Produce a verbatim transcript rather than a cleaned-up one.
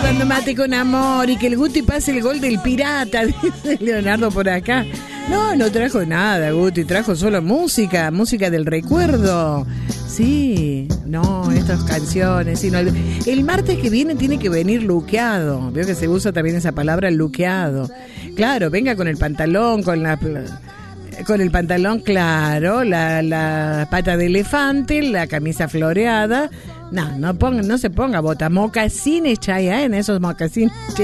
tomando mate con amor y que el Guti pase el gol del pirata, dice Leonardo por acá. No, no trajo nada, Guti, trajo solo música, música del recuerdo. Sí, no, estas canciones, sino el, el martes que viene tiene que venir luqueado. Veo que se usa también esa palabra, luqueado. Claro, venga con el pantalón, con la... Con el pantalón claro, la, la pata de elefante, la camisa floreada. No, no ponga, no se ponga bota, mocasines, Chaya, en esos mocasines.